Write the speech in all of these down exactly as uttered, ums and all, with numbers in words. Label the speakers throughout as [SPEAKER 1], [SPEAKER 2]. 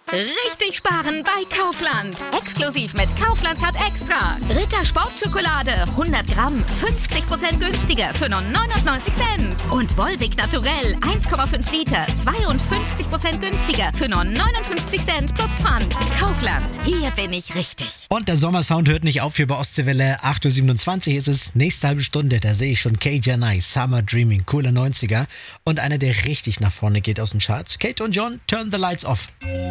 [SPEAKER 1] Richtig sparen bei Kaufland. Exklusiv mit Kaufland Card Extra. Ritter Sportschokolade hundert Gramm fünfzig Prozent günstiger für nur neunundneunzig Cent. Und Volvic Naturell eins Komma fünf Liter zweiundfünfzig Prozent günstiger für nur neunundfünfzig Cent plus Pfand. Kaufland, hier bin ich richtig.
[SPEAKER 2] Und der Sommersound hört nicht auf hier bei Ostseewelle. acht Uhr siebenundzwanzig ist es, nächste halbe Stunde, da sehe ich schon K J Nice, Summer Dreaming, cooler neunziger. Und einer, der richtig nach vorne geht aus den Charts. Kate und John, Turn the Lights Off.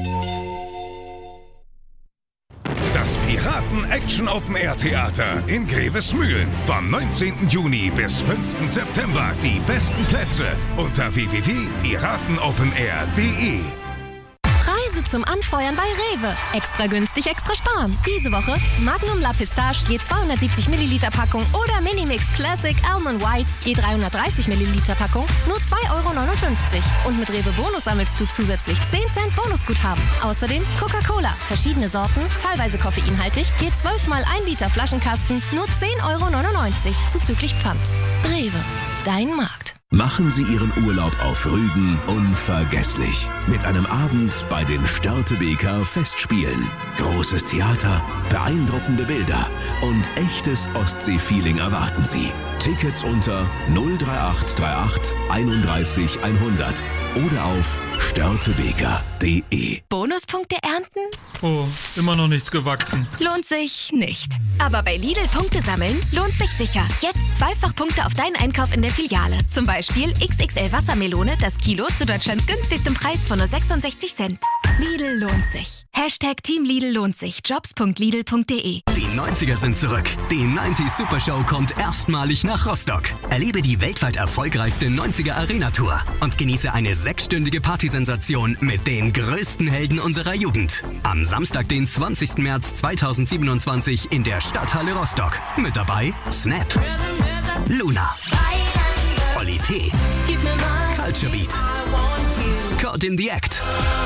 [SPEAKER 3] Das Piraten-Action-Open-Air-Theater in Grevesmühlen. Vom neunzehnten Juni bis fünften September. Die besten Plätze unter w w w punkt piratenopenair punkt de.
[SPEAKER 4] Preise zum Anfeuern bei Rewe. Extra günstig, extra sparen. Diese Woche Magnum La Pistache je zweihundertsiebzig Milliliter Packung oder Minimix Classic Almond White je dreihundertdreißig Milliliter Packung nur zwei Euro neunundfünfzig. Und mit Rewe Bonus sammelst du zusätzlich zehn Cent Bonusguthaben. Außerdem Coca-Cola, verschiedene Sorten, teilweise koffeinhaltig, je zwölf mal ein Liter Flaschenkasten nur zehn Euro neunundneunzig zuzüglich Pfand. Rewe, dein Markt.
[SPEAKER 5] Machen Sie Ihren Urlaub auf Rügen unvergesslich. Mit einem Abend bei den Störtebeker Festspielen. Großes Theater, beeindruckende Bilder und echtes Ostsee-Feeling erwarten Sie. Tickets unter null drei acht drei acht einunddreißig hundert oder auf störtebeker punkt de.
[SPEAKER 1] Bonuspunkte ernten?
[SPEAKER 6] Oh, immer noch nichts gewachsen.
[SPEAKER 1] Lohnt sich nicht. Aber bei Lidl Punkte sammeln lohnt sich sicher. Jetzt zweifach Punkte auf deinen Einkauf in der Filiale. Zum Beispiel X X L Wassermelone, das Kilo zu Deutschlands günstigstem Preis von nur sechsundsechzig Cent. Lidl lohnt sich. Hashtag Team Lidl lohnt sich. jobs punkt lidl punkt de.
[SPEAKER 7] Die neunziger sind zurück. Die neunzig Super Show kommt erstmalig nach Rostock. Erlebe die weltweit erfolgreichste neunziger Arena-Tour und genieße eine sechsstündige Partysensation mit den größten Helden unserer Jugend. Am Samstag, den zwanzigsten März zweitausendsiebenundzwanzig in der Stadthalle Rostock. Mit dabei Snap, Luna, Oli P, Culture Beat, Caught in the Act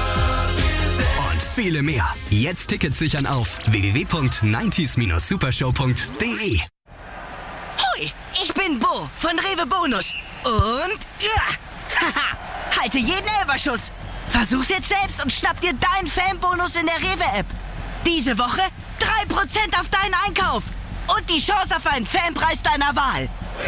[SPEAKER 7] und viele mehr. Jetzt Tickets sichern auf w w w punkt neunzig supershow punkt de.
[SPEAKER 8] Hoi, ich bin Bo von Rewe Bonus. Und ja, haha, halte jeden Elferschuss. Versuch's jetzt selbst und schnapp dir deinen Fanbonus in der Rewe-App. Diese Woche drei Prozent auf deinen Einkauf und die Chance auf einen Fanpreis deiner Wahl.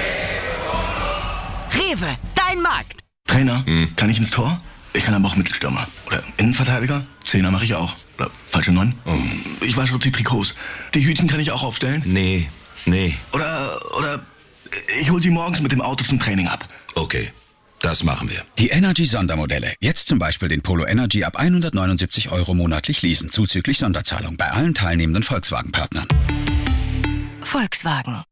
[SPEAKER 8] Rewe, dein Markt.
[SPEAKER 9] Trainer, hm. kann ich ins Tor? Ich kann aber auch Mittelstürmer. Oder Innenverteidiger? Zehner mache ich auch. Oder falsche Neun? Oh. Ich wasche die Trikots. Die Hütchen kann ich auch aufstellen?
[SPEAKER 5] Nee, nee.
[SPEAKER 9] Oder, oder ich hol sie morgens mit dem Auto zum Training ab.
[SPEAKER 5] Okay, das machen wir.
[SPEAKER 10] Die Energy-Sondermodelle. Jetzt zum Beispiel den Polo Energy ab hundertneunundsiebzig Euro monatlich leasen, zuzüglich Sonderzahlung bei allen teilnehmenden Volkswagen-Partnern.
[SPEAKER 1] Volkswagen.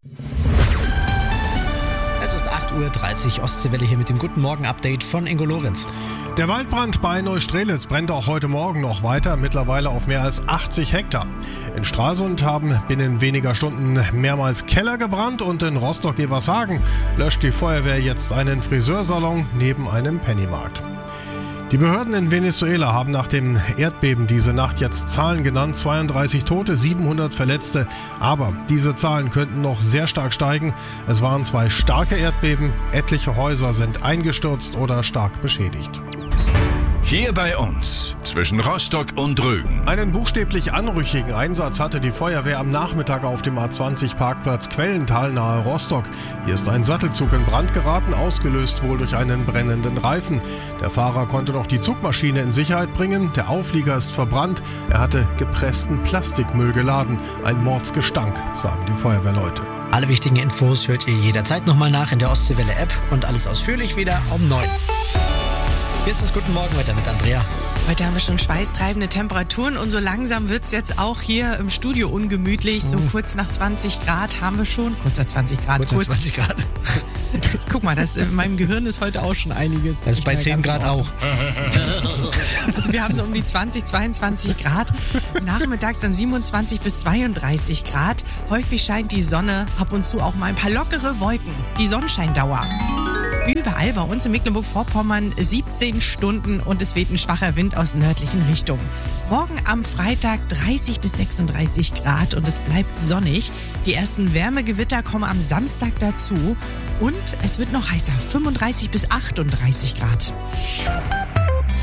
[SPEAKER 2] Es ist acht Uhr dreißig, Ostseewelle hier mit dem Guten Morgen-Update von Ingo Lorenz.
[SPEAKER 11] Der Waldbrand bei Neustrelitz brennt auch heute Morgen noch weiter, mittlerweile auf mehr als achtzig Hektar. In Stralsund haben binnen weniger Stunden mehrmals Keller gebrannt und in Rostock-Evershagen löscht die Feuerwehr jetzt einen Friseursalon neben einem Pennymarkt. Die Behörden in Venezuela haben nach dem Erdbeben diese Nacht jetzt Zahlen genannt, zweiunddreißig Tote, siebenhundert Verletzte. Aber diese Zahlen könnten noch sehr stark steigen. Es waren zwei starke Erdbeben, etliche Häuser sind eingestürzt oder stark beschädigt.
[SPEAKER 3] Hier bei uns, zwischen Rostock und Rügen.
[SPEAKER 11] Einen buchstäblich anrüchigen Einsatz hatte die Feuerwehr am Nachmittag auf dem A zwanzig Parkplatz Quellental nahe Rostock. Hier ist ein Sattelzug in Brand geraten, ausgelöst wohl durch einen brennenden Reifen. Der Fahrer konnte noch die Zugmaschine in Sicherheit bringen. Der Auflieger ist verbrannt. Er hatte gepressten Plastikmüll geladen. Ein Mordsgestank, sagen die Feuerwehrleute.
[SPEAKER 2] Alle wichtigen Infos hört ihr jederzeit nochmal nach in der Ostseewelle-App und alles ausführlich wieder um neun. Hier ist das Guten Morgen weiter mit Andrea.
[SPEAKER 12] Heute haben wir schon schweißtreibende Temperaturen und so langsam wird es jetzt auch hier im Studio ungemütlich. So kurz nach zwanzig Grad haben wir schon. Kurz nach zwanzig Grad.
[SPEAKER 2] Kurz nach zwanzig Grad.
[SPEAKER 12] Guck mal, das, in meinem Gehirn ist heute auch schon einiges.
[SPEAKER 2] Das ist bei zehn Grad auch.
[SPEAKER 12] Also wir haben so um die zwanzig, zweiundzwanzig Grad. Nachmittags dann siebenundzwanzig bis zweiunddreißig Grad. Häufig scheint die Sonne, ab und zu auch mal ein paar lockere Wolken. Die Sonnenscheindauer. Überall bei uns in Mecklenburg-Vorpommern siebzehn Stunden und es weht ein schwacher Wind aus nördlichen Richtungen. Morgen am Freitag dreißig bis sechsunddreißig Grad und es bleibt sonnig. Die ersten Wärmegewitter kommen am Samstag dazu und es wird noch heißer, fünfunddreißig bis achtunddreißig Grad.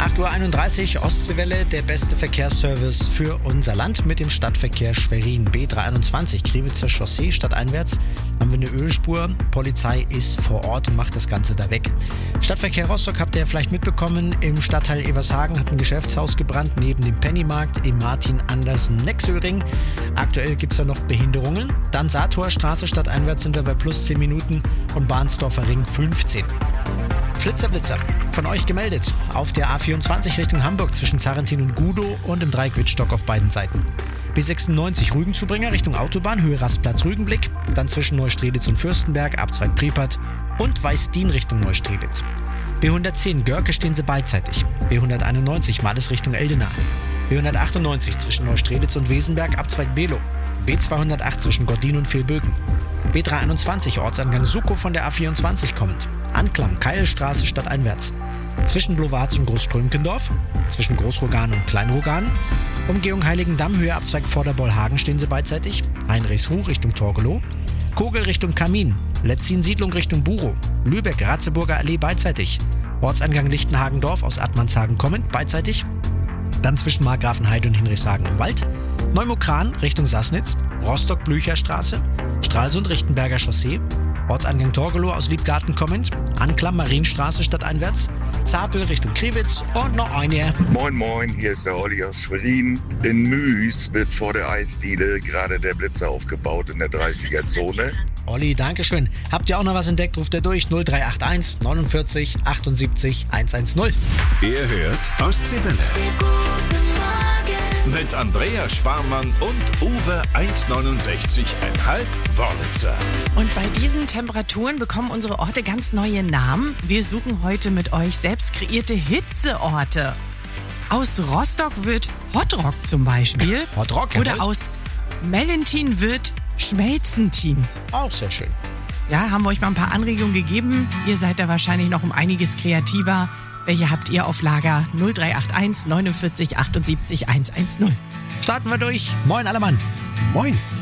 [SPEAKER 2] acht Uhr einunddreißig, Ostseewelle, der beste Verkehrsservice für unser Land mit dem Stadtverkehr Schwerin. B dreiundzwanzig, Kriwitzer Chaussee, stadteinwärts haben wir eine Ölspur. Polizei ist vor Ort und macht das Ganze da weg. Stadtverkehr Rostock habt ihr ja vielleicht mitbekommen. Im Stadtteil Evershagen hat ein Geschäftshaus gebrannt, neben dem Pennymarkt im Martin-Andersen-Nexöring. Aktuell gibt es da noch Behinderungen. Dann Satorstraße, stadteinwärts sind wir bei plus zehn Minuten und Bahnsdorfer Ring fünfzehn. Flitzer, Blitzer, von euch gemeldet. Auf der A vierundzwanzig Richtung Hamburg zwischen Zarentin und Gudow und im Dreieck Wittstock auf beiden Seiten. B sechsundneunzig Rügenzubringer Richtung Autobahn, Höhe Rastplatz Rügenblick. Dann zwischen Neustrelitz und Fürstenberg, Abzweig Priepert und Weißdien Richtung Neustrelitz. B hundertzehn Görke stehen sie beidseitig. B hunderteinundneunzig Males Richtung Eldena. B hundertachtundneunzig zwischen Neustrelitz und Wesenberg, Abzweig Below. B zweihundertacht zwischen Gordin und Vilböken. B dreihunderteinundzwanzig Ortsangang Suckow von der A vierundzwanzig kommend. Anklam, Keilstraße stadteinwärts. Zwischen Blowarz und Großströmkendorf. Zwischen Großrogan und Kleinrogan. Umgehung Heiligendamm, Höhe Abzweig Vorderbollhagen stehen sie beidseitig. Heinrichsruh Richtung Torgelow. Kogel Richtung Kamin. Letzin-Siedlung Richtung Burow. Lübeck, Ratzeburger Allee beidseitig. Ortsangang Lichtenhagendorf aus Attmannshagen kommend beidseitig. Dann zwischen Markgrafenheide und Hinrichshagen im Wald. Neumokran Richtung Sassnitz. Rostock-Blücherstraße. Stralsund-Richtenberger Chaussee. Ortsangang Torgelow aus Liebgarten kommend. Anklam Marienstraße stadteinwärts. Zapel Richtung Kriwitz und noch eine.
[SPEAKER 13] Moin moin, hier ist der Olli aus Schwerin. In Müs wird vor der Eisdiele gerade der Blitzer aufgebaut in der dreißiger Zone.
[SPEAKER 2] Olli, dankeschön. Habt ihr auch noch was entdeckt, ruft ihr durch null drei acht eins neunundvierzig achtundsiebzig hundertzehn.
[SPEAKER 3] Ihr hört Ostseewelle. Mit Andrea Schwarmann und Uwe eins neunundsechzig Komma fünf Wörlitzer.
[SPEAKER 12] Und bei diesen Temperaturen bekommen unsere Orte ganz neue Namen. Wir suchen heute mit euch selbst kreierte Hitzeorte. Aus Rostock wird Hotrock zum Beispiel.
[SPEAKER 2] Hotrock,
[SPEAKER 12] Oder aus Mellentin wird Schmelzentin.
[SPEAKER 2] Auch sehr schön.
[SPEAKER 12] Ja, haben wir euch mal ein paar Anregungen gegeben. Ihr seid da wahrscheinlich noch um einiges kreativer. Welche habt ihr auf Lager? null drei acht eins neunundvierzig achtundsiebzig hundertzehn.
[SPEAKER 2] Starten wir durch. Moin, alle Mann.
[SPEAKER 11] Moin.